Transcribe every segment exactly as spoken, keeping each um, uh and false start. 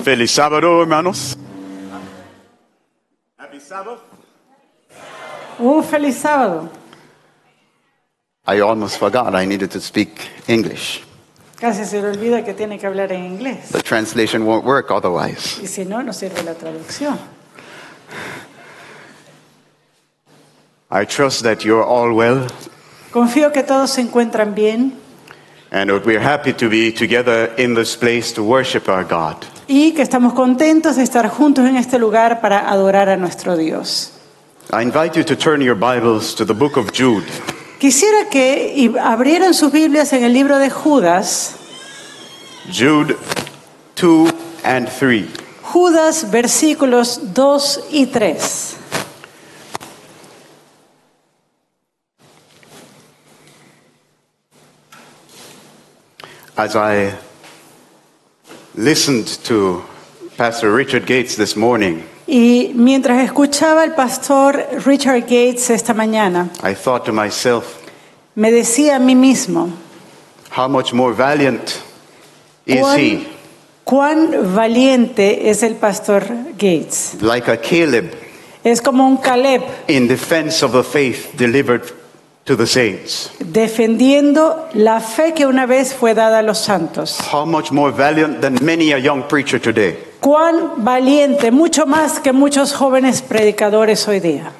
Feliz sábado, hermanos. Happy Sabbath. Un feliz sábado. I almost forgot I needed to speak English. Casi se le olvida que tiene que hablar en inglés. The translation won't work otherwise. Y si no, no sirve la traducción. I trust that you're all well Confío que todos se encuentran bien and that we're happy to be together in this place to worship our God. y que estamos contentos de estar juntos en este lugar para adorar a nuestro Dios. I invite you to turn your Bibles to the book of Jude. Quisiera que y abrieran sus Biblias en el libro de Judas, Jude two and three. Judas versículos dos y tres. As I listened to Pastor Richard Gates this morning, Y mientras escuchaba al pastor Richard Gates esta mañana, I thought to myself, me decía a mí mismo, how much more valiant is ¿cuán, he? cuán valiente es el pastor Gates? Like a Caleb Es como un Caleb in defense of the faith delivered to the saints. defendiendo la fe que una vez fue dada a los santos. How much more valiant than many a young preacher today. Cuán valiente, mucho más que muchos jóvenes predicadores hoy día.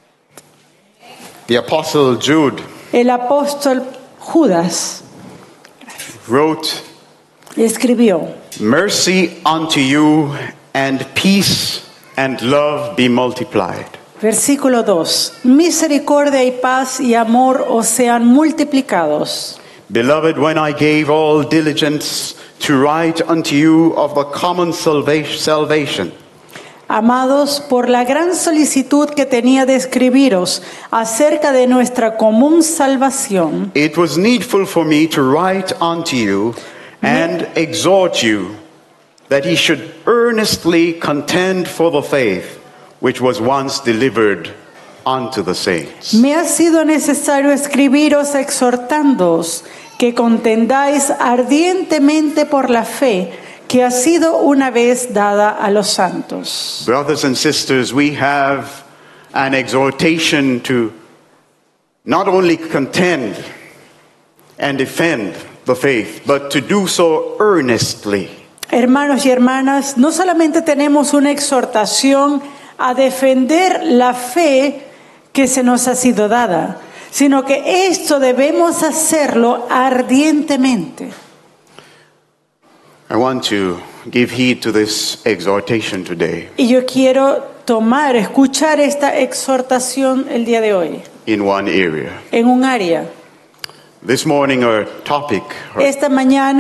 The apostle Jude El apóstol Judas wrote, escribió: mercy unto you and peace and love be multiplied. Versículo dos. Misericordia y paz y amor os sean multiplicados. Beloved, when I gave all diligence to write unto you of the common salvation, Amados, por la gran solicitud que tenía de escribiros acerca de nuestra común salvación, it was needful for me to write unto you and exhort you that ye should earnestly contend for the faith which was once delivered unto the saints. me ha sido necesario escribiros exhortándoos que contendáis ardientemente por la fe que ha sido una vez dada a los santos. Brothers and sisters, we have an exhortation to not only contend and defend the faith, but to do so earnestly. Hermanos y hermanas, no solamente tenemos una exhortación a defender la fe que se nos ha sido dada, sino que esto debemos hacerlo ardientemente. I want to give heed to this exhortation today Y yo quiero tomar, escuchar esta exhortación el día de hoy, in one area. en un área. This morning our topic, Esta mañana